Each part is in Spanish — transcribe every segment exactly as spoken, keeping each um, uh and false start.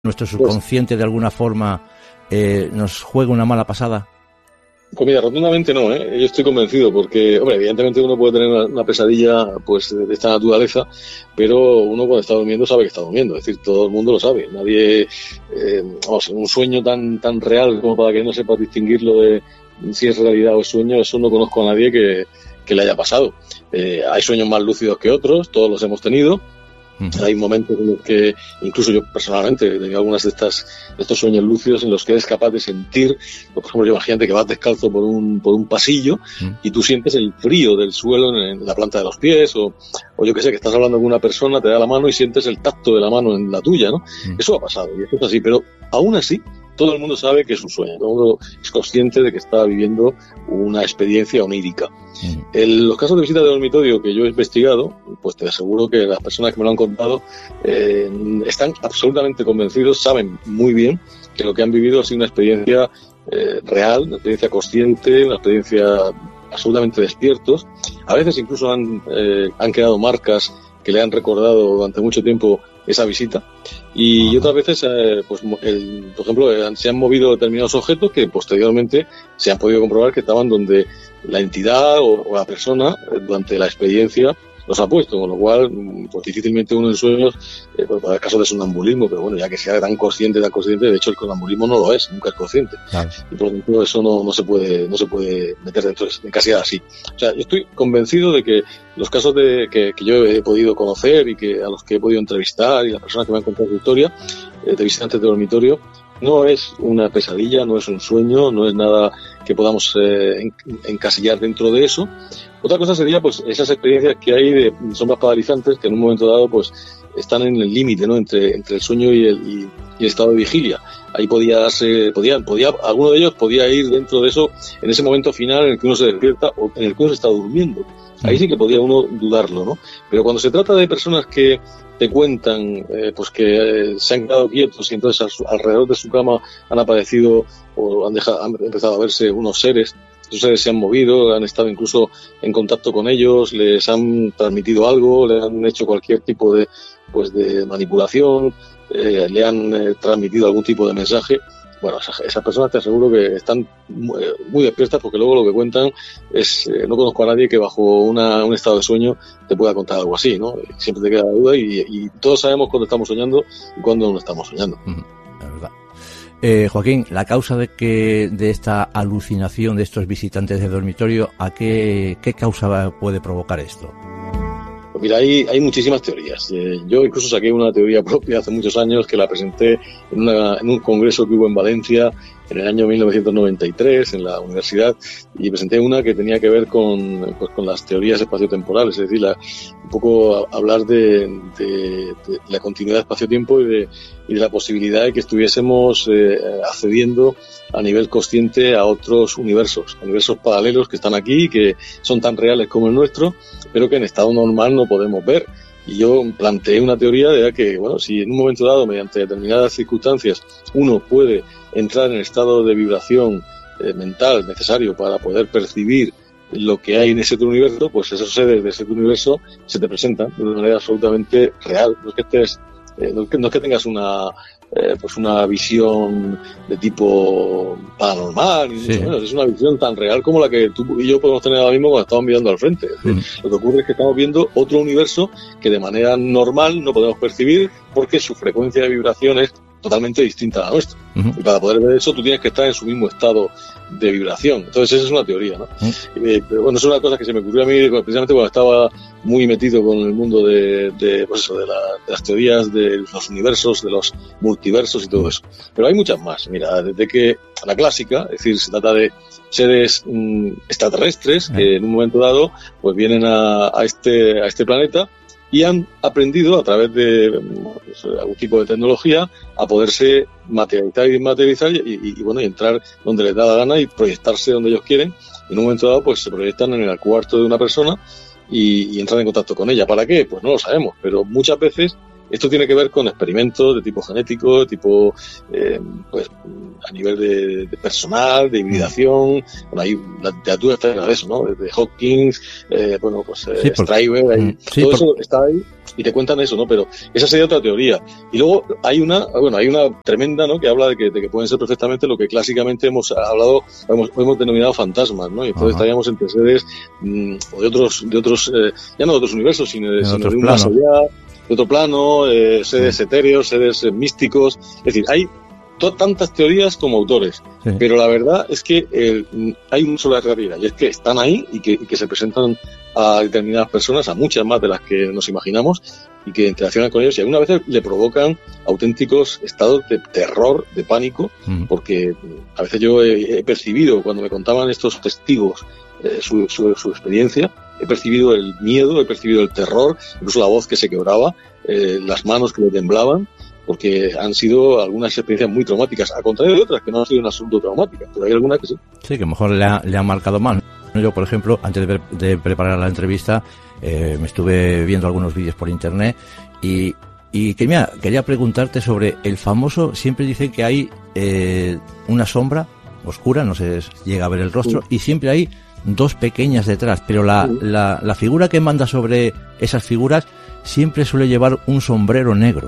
nuestro subconsciente de alguna forma eh, nos juega una mala pasada? Pues mira, rotundamente no, ¿eh? Yo estoy convencido porque, hombre, evidentemente uno puede tener una, una pesadilla pues de esta naturaleza, pero uno cuando está durmiendo sabe que está durmiendo, es decir, todo el mundo lo sabe. Nadie, eh, vamos, un sueño tan tan real como para que no sepa distinguirlo de si es realidad o es sueño, eso no conozco a nadie que, que le haya pasado. Eh, hay sueños más lúcidos que otros, todos los hemos tenido. Hay momentos en los que, incluso yo personalmente, he tenido algunas de estas, de estos sueños lúcidos en los que eres capaz de sentir, por ejemplo, yo imagínate que vas descalzo por un, por un pasillo mm. y tú sientes el frío del suelo en, en la planta de los pies, o, o yo que sé, que estás hablando con una persona, te da la mano y sientes el tacto de la mano en la tuya, ¿no? Mm. Eso ha pasado, y eso es así, pero aún así, todo el mundo sabe que es un sueño, todo el mundo es consciente de que está viviendo una experiencia onírica. Mm. En los casos de visita de dormitorio que yo he investigado, pues te aseguro que las personas que me lo han contado eh, están absolutamente convencidos, saben muy bien que lo que han vivido ha sido una experiencia eh, real, una experiencia consciente, una experiencia absolutamente despiertos. A veces incluso han, eh, han quedado marcas que le han recordado durante mucho tiempo esa visita, y otras veces eh, pues el, por ejemplo eh, se han movido determinados objetos que posteriormente se han podido comprobar que estaban donde la entidad o, o la persona eh, durante la experiencia los ha puesto, con lo cual pues difícilmente uno en sueños, eh, pues, para el caso de sonambulismo, pero bueno, ya que sea tan consciente, tan consciente, de hecho el sonambulismo no lo es, nunca es consciente, claro. Y por lo tanto eso no, no se puede, no se puede meter dentro de encasillar así. O sea, yo estoy convencido de que los casos de que, que yo he podido conocer y que a los que he podido entrevistar y las personas que me han contado su historia eh, de visitantes de dormitorio, no es una pesadilla, no es un sueño, no es nada que podamos eh, encasillar dentro de eso. Otra cosa sería pues esas experiencias que hay de sombras paralizantes que en un momento dado pues están en el límite, ¿no? entre entre el sueño y el, y, y el estado de vigilia. Ahí podía darse, podía, podía, alguno de ellos podía ir dentro de eso en ese momento final en el que uno se despierta o en el que uno se está durmiendo. Ahí sí que podía uno dudarlo, ¿no? Pero cuando se trata de personas que te cuentan eh, pues que eh, se han quedado quietos y entonces a su, alrededor de su cama han aparecido o han, dejado, han empezado a verse unos seres, esos seres se han movido, han estado incluso en contacto con ellos, les han transmitido algo, le han hecho cualquier tipo de pues de manipulación, eh, le han eh, transmitido algún tipo de mensaje. Bueno, esas, esas personas te aseguro que están muy, muy despiertas, porque luego lo que cuentan es, eh, no conozco a nadie que bajo una, un estado de sueño te pueda contar algo así, ¿no? Siempre te queda la duda y, y todos sabemos cuándo estamos soñando y cuándo no estamos soñando. La verdad. Eh, Joaquín, la causa de que de esta alucinación de estos visitantes de dormitorio, ¿a qué, qué causa puede provocar esto? Pues mira, hay, hay muchísimas teorías. Eh, yo incluso saqué una teoría propia hace muchos años que la presenté en, una, en un congreso que hubo en Valencia en el año mil novecientos noventa y tres en la universidad, y presenté una que tenía que ver con, pues, con las teorías espaciotemporales, es decir, la, un poco a, hablar de, de, de la continuidad espacio-tiempo y de, y de la posibilidad de que estuviésemos eh, accediendo a nivel consciente a otros universos, a universos paralelos que están aquí y que son tan reales como el nuestro, pero que en estado normal no podemos ver. Y yo planteé una teoría de que, bueno, si en un momento dado, mediante determinadas circunstancias, uno puede entrar en el estado de vibración eh, mental necesario para poder percibir lo que hay en ese otro universo, pues esos seres de ese otro universo se te presentan de una manera absolutamente real. No es que estés, eh, no es que, no es que tengas una eh, pues una visión de tipo paranormal, ni mucho menos. Es una visión tan real como la que tú y yo podemos tener ahora mismo cuando estamos mirando al frente. Es decir, mm. Lo que ocurre es que estamos viendo otro universo que de manera normal no podemos percibir porque su frecuencia de vibración es totalmente distinta a la nuestra. Uh-huh. Y para poder ver eso tú tienes que estar en su mismo estado de vibración. Entonces esa es una teoría, ¿no? Uh-huh. Eh, pero bueno, es una cosa que se me ocurrió a mí precisamente cuando estaba muy metido con el mundo de, de pues eso, de, la, de las teorías de los universos, de los multiversos y todo eso. Pero hay muchas más. Mira, desde que la clásica, es decir, se trata de seres mm, extraterrestres uh-huh. que en un momento dado pues vienen a, a este a este planeta y han aprendido a través de pues, algún tipo de tecnología a poderse materializar y desmaterializar y, y, y bueno y entrar donde les da la gana y proyectarse donde ellos quieren. En un momento dado pues se proyectan en el cuarto de una persona y, y entran en contacto con ella. ¿Para qué? Pues no lo sabemos, pero muchas veces esto tiene que ver con experimentos de tipo genético, de tipo, eh, pues, a nivel de, de personal, de hibridación. Bueno, hay la literatura está de eso, ¿no? Desde Hawkins, eh, bueno, pues, eh, sí, Stryver, hay, sí, todo por... eso está ahí y te cuentan eso, ¿no? Pero esa sería otra teoría. Y luego hay una, bueno, hay una tremenda, ¿no? Que habla de que, de que pueden ser perfectamente lo que clásicamente hemos hablado, hemos, hemos denominado fantasmas, ¿no? Y entonces Ajá. estaríamos entre seres mmm, o de otros, de otros, eh, ya no de otros universos, sino, de, sino de un más allá, de otro plano, eh, seres sí. etéreos, seres eh, místicos. Es decir, hay to- tantas teorías como autores, sí. pero la verdad es que eh, hay una sola realidad, y es que están ahí y que, y que se presentan a determinadas personas, a muchas más de las que nos imaginamos, y que interaccionan con ellos y algunas veces le provocan auténticos estados de terror, de pánico, mm. porque a veces yo he, he percibido, cuando me contaban estos testigos eh, su, su, su experiencia, he percibido el miedo, he percibido el terror, incluso la voz que se quebraba, eh, las manos que le temblaban, porque han sido algunas experiencias muy traumáticas, a contrario de otras que no han sido en absoluto traumáticas, pero hay algunas que sí. Sí, que mejor le ha, le ha marcado más. Yo, por ejemplo, antes de, de preparar la entrevista, eh, me estuve viendo algunos vídeos por internet y, y quería, quería preguntarte sobre el famoso, siempre dicen que hay eh, una sombra oscura, no se llega a ver el rostro, sí. y siempre hay dos pequeñas detrás, pero la, sí. la, la figura que manda sobre esas figuras siempre suele llevar un sombrero negro.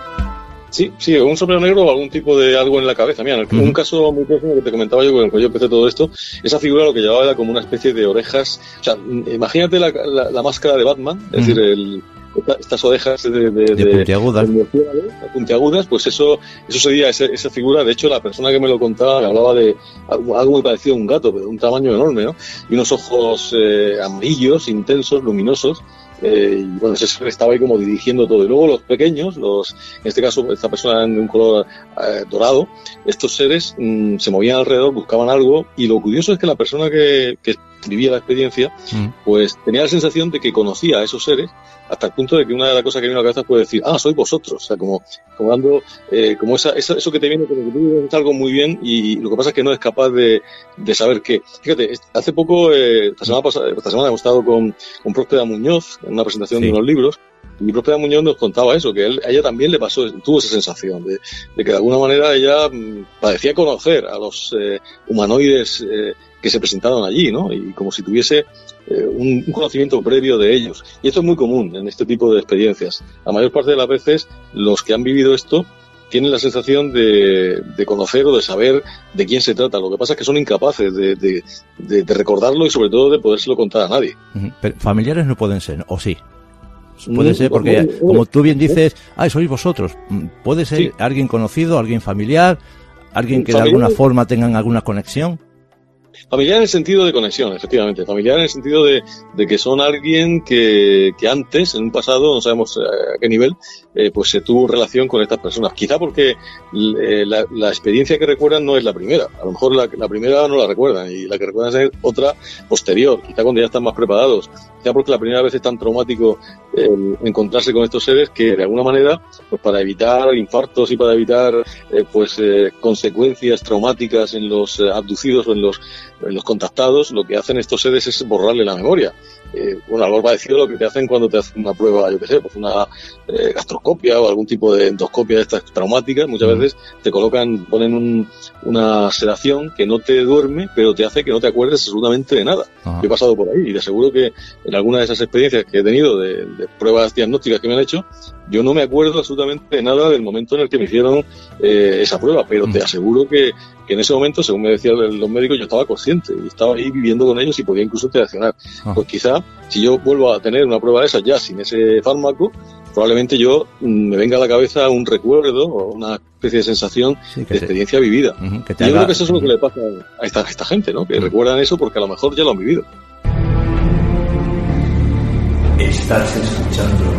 Sí, sí, un sombrero negro o algún tipo de algo en la cabeza. Mira, en uh-huh. un caso muy próximo que te comentaba yo, con el que yo empecé todo esto, esa figura lo que llevaba era como una especie de orejas. O sea, imagínate la, la, la máscara de Batman, es uh-huh. decir, el, estas orejas de, de, de, de puntiagudas. De, puntiagudas, pues eso eso sería esa, esa figura. De hecho, la persona que me lo contaba me hablaba de algo, algo muy parecido a un gato, pero de un tamaño enorme, ¿no? Y unos ojos eh, amarillos, intensos, luminosos. Eh, y bueno, ese estaba ahí como dirigiendo todo. Y luego los pequeños, los en este caso esta persona de un color eh, dorado, estos seres mmm, se movían alrededor, buscaban algo, y lo curioso es que la persona que, que vivía la experiencia, mm. pues tenía la sensación de que conocía a esos seres, hasta el punto de que una de las cosas que viene a la cabeza puede decir, ah, sois vosotros, o sea, como, como dando, eh, como esa, esa, eso que te viene, como que tú ves algo muy bien, y lo que pasa es que no es capaz de, de saber qué. Fíjate, hace poco, eh, esta semana pasada, esta semana hemos estado con, con Próspera Muñoz, en una presentación sí. de unos libros, y Próspera Muñoz nos contaba eso, que él, a ella también le pasó, tuvo esa sensación de, de que de alguna manera ella mmm, parecía conocer a los eh, humanoides eh, que se presentaron allí, ¿no? Y como si tuviese eh, un, un conocimiento previo de ellos. Y esto es muy común en este tipo de experiencias. La mayor parte de las veces, los que han vivido esto tienen la sensación de, de conocer o de saber de quién se trata. Lo que pasa es que son incapaces de, de, de, de recordarlo y sobre todo de podérselo contar a nadie. Pero familiares no pueden ser, ¿o sí? Puede ser, porque como tú bien dices, ay, sois vosotros. Puede ser sí. alguien conocido, alguien familiar, alguien que familiar, de alguna forma tengan alguna conexión. Familiar en el sentido de conexión, efectivamente. Familiar en el sentido de, de que son alguien que, que antes, en un pasado, no sabemos a qué nivel, eh, pues se tuvo relación con estas personas. Quizá porque eh, la, la experiencia que recuerdan no es la primera. A lo mejor la, la primera no la recuerdan y la que recuerdan es otra posterior. Quizá cuando ya están más preparados. Quizá porque la primera vez es tan traumático eh, encontrarse con estos seres que de alguna manera, pues para evitar infartos y para evitar eh, pues eh, consecuencias traumáticas en los eh, abducidos o en los en los contactados, lo que hacen estos seres es borrarle la memoria. Eh, bueno, algo parecido a lo que te hacen cuando te hacen una prueba, yo qué sé, pues una eh, gastroscopia o algún tipo de endoscopia de estas traumáticas. Muchas mm. veces te colocan, ponen un, una sedación que no te duerme, pero te hace que no te acuerdes absolutamente de nada. Ah. Yo he pasado por ahí y te aseguro que en alguna de esas experiencias que he tenido de, de pruebas diagnósticas que me han hecho, yo no me acuerdo absolutamente de nada del momento en el que me hicieron eh, esa prueba, pero mm. te aseguro que, que en ese momento, según me decían los médicos, yo estaba consciente y estaba ahí viviendo con ellos y podía incluso interaccionar. Ah. Pues quizá, si yo vuelvo a tener una prueba de esas ya sin ese fármaco, probablemente yo mm, me venga a la cabeza un recuerdo o una especie de sensación sí, de experiencia te... vivida. Uh-huh, que te y yo haga... creo que eso es lo que le pasa a esta, a esta gente, ¿no? Que uh-huh. recuerdan eso porque a lo mejor ya lo han vivido. Estás escuchando